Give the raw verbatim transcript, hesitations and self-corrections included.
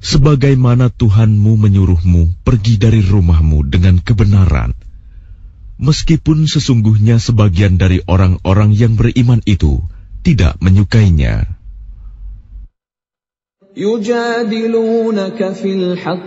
sebagaimana Tuhanmu menyuruhmu pergi dari rumahmu dengan kebenaran, meskipun sesungguhnya sebagian dari orang-orang yang beriman itu tidak menyukainya. يجادلونك في الحق